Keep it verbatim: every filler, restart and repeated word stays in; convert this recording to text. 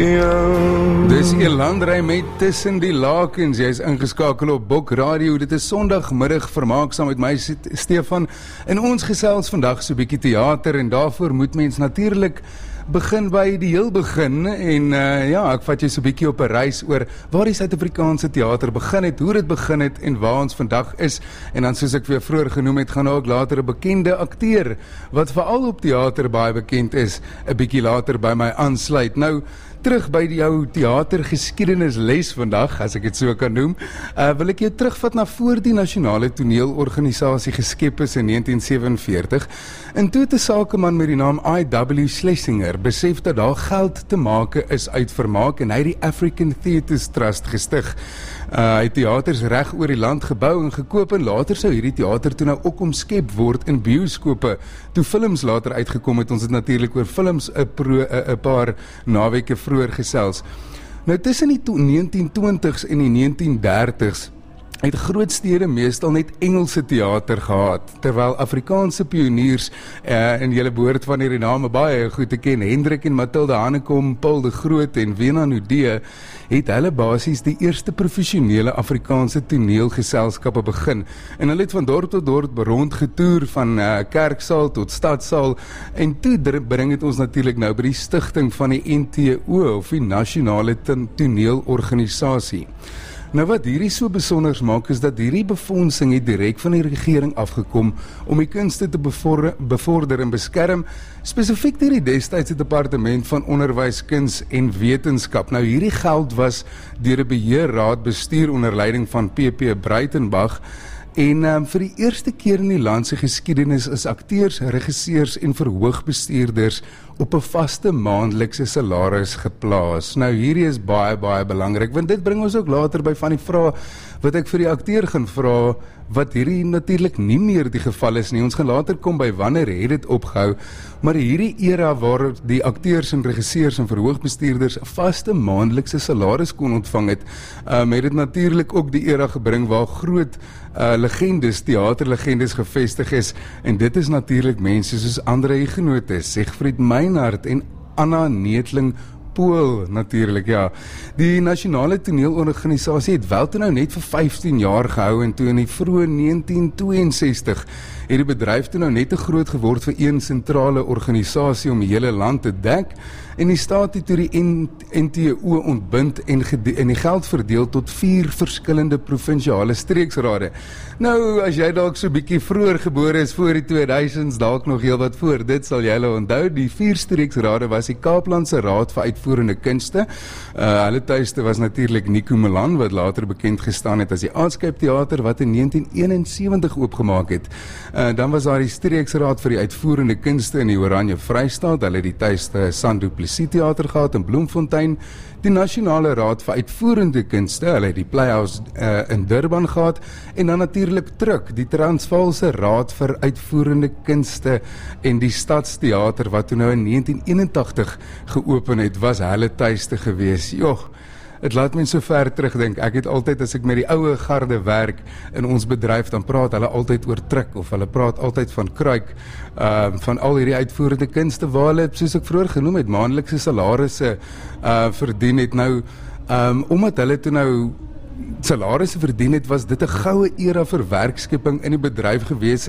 Dis Elandrey met Tussen die Lakens. Jy is ingeskakel op Bok Radio. Dit is Sondagmiddag vermaak saam met my Stefan. En ons gesels vandag so 'n bietjie teater en daarvoor moet mens natuurlik begin by die heel begin. En uh, ja, ek vat jy so 'n bietjie op 'n reis oor waar die Suid-Afrikaanse teater begin het, hoe dit begin het en waar ons vandag is. En dan soos ek weer vroeër genoem het, gaan ook later 'n bekende akteur wat veral op teater baie bekend is, 'n bietjie later by my aansluit. Nou terug by die jou teatergeskiedenisles vandag, as ek dit so kan noem, uh, wil ek jou terugvat na voor die nasionale toneelorganisasie geskep is in negentien sewenveertig. En toe het 'n sakeman met die naam I W Schlesinger besef dat daar geld te maak is uit vermaak en hy het die African Theatres Trust gestig. Uh, hy het teaters reg oor die land gebou en gekoop en later sou hierdie teater toe nou ook omskep word in bioskope. Toe films later uitgekom het, ons het natuurlik oor films 'n paar naweke vroeër gesels. Nou tussen die negentien twintigs en die negentien dertigs het groot stede meestal net Engelse teater gehad, terwyl Afrikaanse pioniers, uh, en julle behoort van hierdie name baie goed te ken, Hendrik en Mathilde Hanekom, Paul de Groot en Wena Nudee, het hulle basies die eerste professionele Afrikaanse toneelgeselskappe begin. En hulle het van dorp tot dorp rondgetoer, van uh, kerksaal tot stadsaal, en toe bring het ons natuurlik nou by die stigting van die N T O, of die Nasionale Toneelorganisasie. Nou wat hierdie so besonders maak is dat hierdie befondsing het direk van die regering afgekom om die kunste te bevorder, bevorder en beskerm, spesifiek deur die destydse departement van onderwys, kuns en wetenskap. Nou hierdie geld was deur 'n beheerraad bestuur onder leiding van P P Breitenbach. En um, vir die eerste keer in die land se geskiedenis is akteurs, regisseurs en verhoogbestuurders op 'n vaste maandelikse salaris geplaas. Nou hierdie is baie baie belangrik, want dit bring ons ook later by van die vrae wat ek vir die akteur gaan vra, wat hierdie natuurlik nie meer die geval is nie. Ons gaan later kom by wanneer het dit opgehou, maar hierdie era waar die akteurs en regisseurs en verhoogbestuurders 'n vaste maandelikse salaris kon ontvang het, um, het dit natuurlik ook die era gebring waar groot uh, legendes, theaterlegendes gevestig is, en dit is natuurlik mense soos Andre Huguenot, Siegfried Meinhardt en Anna Neethling Pool natuurlik, ja. Die Nasionale Toneelorganisasie het wel toe nou net vir vyftien jaar gehou en toe in die vroeë negentien tweeënsestig het die bedryf toe nou net te groot geword vir een sentrale organisasie om die hele land te dek, en die staat het toe die N T O ontbind en, en die geld verdeel tot vier verskillende provinsiale streeksrade. Nou, as jy dalk so bietjie vroeër gebore is voor die tweeduisends, dalk nog heel wat voor, dit sal jy hulle onthou. Die vier streeksrade was die Kaaplandse Raad vir Uitvoerende Kunste. Uh, hulle tuiste was natuurlik Nico Milan, wat later bekend gestaan het as die Aardskep Theater, wat in negentien eenensewentig oopgemaak het. Uh, dan was daar die Streeksraad vir die Uitvoerende Kunste in die Oranje Vrystaat, hulle het die tuiste Sandu Plessis Theater gehad in Bloemfontein, die Nasionale Raad vir Uitvoerende Kunste, hulle het die Playhouse uh, in Durban gehad, en dan natuurlik Truk, die Transvaalse Raad vir Uitvoerende Kunste, en die Stadstheater, wat toe nou in negentien eenentagtig geopen het, was hulle tuiste gewees. Joh, het laat my so ver terugdink. Ek het altyd, as ek met die oue garde werk in ons bedryf, dan praat hulle altyd oor Truk, of hulle praat altyd van Kruik, uh, van al hierdie uitvoerende kunste, waar hulle, soos ek vroeër genoem het, maandelikse salarisse uh, verdien het. Nou, um, omdat hulle toe nou salarisse verdien het, was dit 'n goue era vir werkskeping in die bedryf gewees,